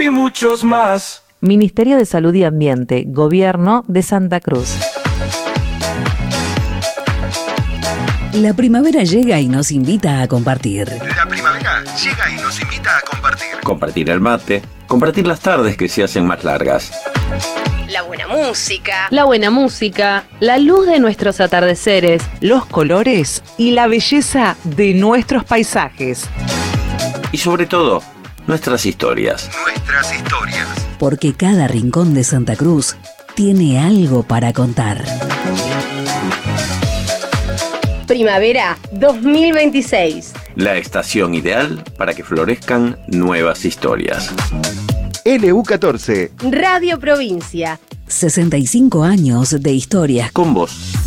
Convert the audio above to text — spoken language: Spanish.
y muchos más. Ministerio de Salud y Ambiente, Gobierno de Santa Cruz. La primavera llega y nos invita a compartir. La primavera llega y nos invita a compartir. Compartir el mate, compartir las tardes que se hacen más largas. La buena música. La buena música, la luz de nuestros atardeceres, los colores y la belleza de nuestros paisajes. Y sobre todo, nuestras historias. Nuestras historias. Porque cada rincón de Santa Cruz tiene algo para contar. Primavera 2026. La estación ideal para que florezcan nuevas historias. LU14. Radio Provincia. 65 años de historias Con vos.